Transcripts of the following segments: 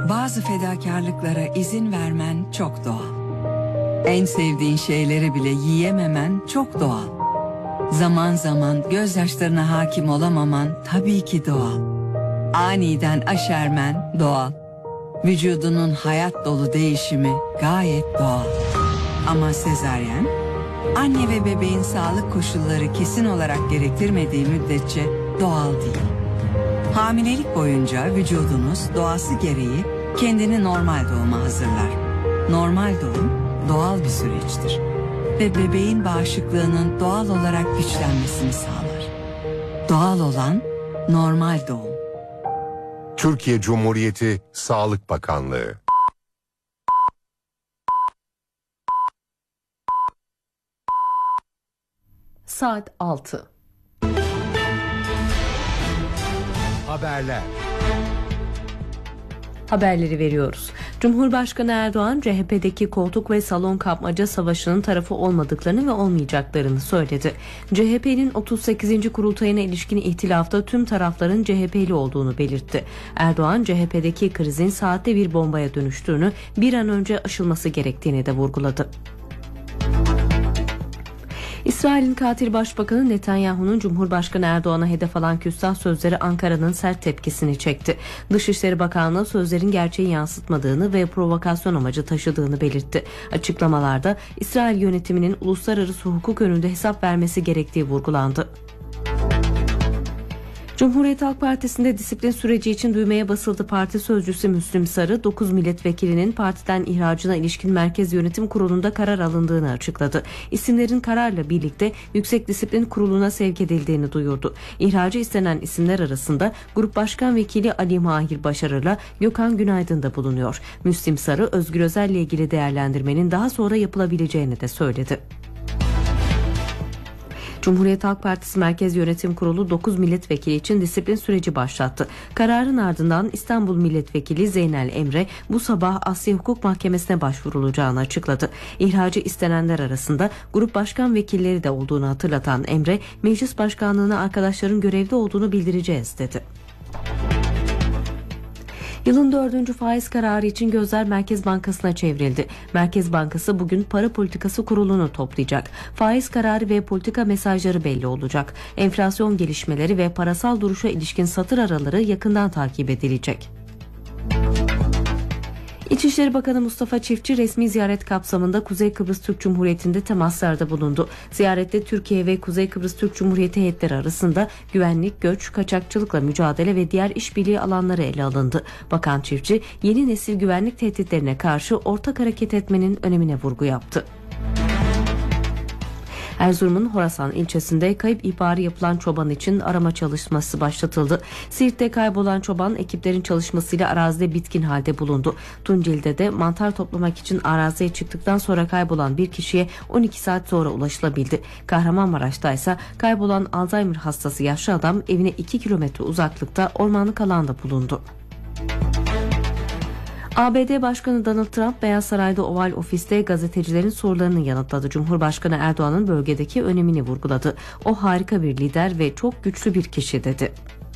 Bazı fedakarlıklara izin vermen çok doğal. En sevdiğin şeyleri bile yiyememen çok doğal. Zaman zaman gözyaşlarına hakim olamaman tabii ki doğal. Aniden aşermen doğal. Vücudunun hayat dolu değişimi gayet doğal. Ama sezaryen, anne ve bebeğin sağlık koşulları kesin olarak gerektirmediği müddetçe doğal değil. Hamilelik boyunca vücudunuz doğası gereği kendini normal doğuma hazırlar. Normal doğum doğal bir süreçtir ve bebeğin bağışıklığının doğal olarak güçlenmesini sağlar. Doğal olan normal doğum. Türkiye Cumhuriyeti Sağlık Bakanlığı. Saat 6. Haberler. Haberleri veriyoruz. Cumhurbaşkanı Erdoğan, CHP'deki koltuk ve salon kapmaca savaşının tarafı olmadıklarını ve olmayacaklarını söyledi. CHP'nin 38. kurultayına ilişkin ihtilafta tüm tarafların CHP'li olduğunu belirtti. Erdoğan, CHP'deki krizin saatte bir bombaya dönüştüğünü, bir an önce aşılması gerektiğini de vurguladı. İsrail'in katil başbakanı Netanyahu'nun Cumhurbaşkanı Erdoğan'a hedef alan küstah sözleri Ankara'nın sert tepkisini çekti. Dışişleri Bakanlığı sözlerin gerçeği yansıtmadığını ve provokasyon amacı taşıdığını belirtti. Açıklamalarda İsrail yönetiminin uluslararası hukuk önünde hesap vermesi gerektiği vurgulandı. Cumhuriyet Halk Partisi'nde disiplin süreci için düğmeye basıldı. Parti sözcüsü Müslüm Sarı, 9 milletvekilinin partiden ihracına ilişkin Merkez Yönetim Kurulu'nda karar alındığını açıkladı. İsimlerin kararla birlikte Yüksek Disiplin Kurulu'na sevk edildiğini duyurdu. İhracı istenen isimler arasında Grup Başkan Vekili Ali Mahir Başarır'la Gökhan Günaydın da bulunuyor. Müslüm Sarı, Özgür Özel'le ilgili değerlendirmenin daha sonra yapılabileceğini de söyledi. Cumhuriyet Halk Partisi Merkez Yönetim Kurulu 9 milletvekili için disiplin süreci başlattı. Kararın ardından İstanbul Milletvekili Zeynel Emre bu sabah Asya Hukuk Mahkemesi'ne başvurulacağını açıkladı. İhracı istenenler arasında grup başkan vekilleri de olduğunu hatırlatan Emre, meclis başkanlığına arkadaşların görevde olduğunu bildireceğiz dedi. Yılın 4. faiz kararı için gözler Merkez Bankası'na çevrildi. Merkez Bankası bugün Para Politikası Kurulu'nu toplayacak. Faiz kararı ve politika mesajları belli olacak. Enflasyon gelişmeleri ve parasal duruşa ilişkin satır araları yakından takip edilecek. İçişleri Bakanı Mustafa Çiftçi resmi ziyaret kapsamında Kuzey Kıbrıs Türk Cumhuriyeti'nde temaslarda bulundu. Ziyarette Türkiye ve Kuzey Kıbrıs Türk Cumhuriyeti heyetleri arasında güvenlik, göç, kaçakçılıkla mücadele ve diğer işbirliği alanları ele alındı. Bakan Çiftçi, yeni nesil güvenlik tehditlerine karşı ortak hareket etmenin önemine vurgu yaptı. Erzurum'un Horasan ilçesinde kayıp ihbarı yapılan çoban için arama çalışması başlatıldı. Siirt'te kaybolan çoban ekiplerin çalışmasıyla arazide bitkin halde bulundu. Tunceli'de de mantar toplamak için araziye çıktıktan sonra kaybolan bir kişiye 12 saat sonra ulaşılabildi. Kahramanmaraş'ta ise kaybolan Alzheimer hastası yaşlı adam evine 2 kilometre uzaklıkta ormanlık alanda bulundu. ABD Başkanı Donald Trump, Beyaz Saray'da Oval Ofis'te gazetecilerin sorularını yanıtladı. Cumhurbaşkanı Erdoğan'ın bölgedeki önemini vurguladı. O harika bir lider ve çok güçlü bir kişi dedi.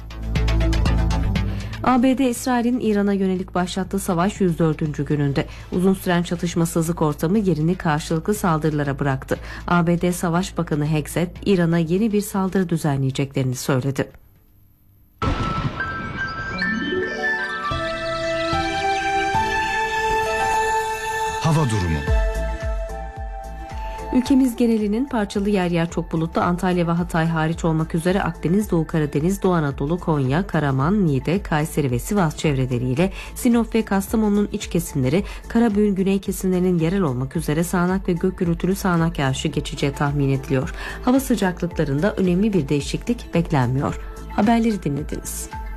ABD, İsrail'in İran'a yönelik başlattığı savaş 104. gününde. Uzun süren çatışmasızlık ortamı yerini karşılıklı saldırılara bıraktı. ABD Savaş Bakanı Hegseth, İran'a yeni bir saldırı düzenleyeceklerini söyledi. Hava durumu. Ülkemiz genelinin parçalı yer yer çok bulutlu, Antalya ve Hatay hariç olmak üzere Akdeniz, Doğu Karadeniz, Doğu Anadolu, Konya, Karaman, Niğde, Kayseri ve Sivas çevreleriyle Sinop ve Kastamonu'nun iç kesimleri, Karabük'ün güney kesimlerinin yerel olmak üzere sağanak ve gök gürültülü sağanak yağışı geçeceği tahmin ediliyor. Hava sıcaklıklarında önemli bir değişiklik beklenmiyor. Haberleri dinlediniz.